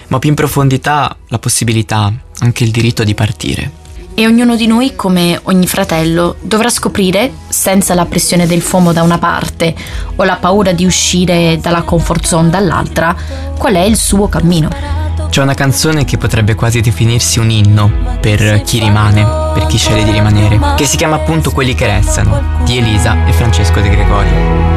ma più in profondità la possibilità, anche il diritto di partire. E ognuno di noi, come ogni fratello, dovrà scoprire, senza la pressione del FOMO da una parte o la paura di uscire dalla comfort zone dall'altra, qual è il suo cammino. C'è una canzone che potrebbe quasi definirsi un inno per chi rimane, per chi sceglie di rimanere, che si chiama appunto Quelli che restano, di Elisa e Francesco De Gregorio.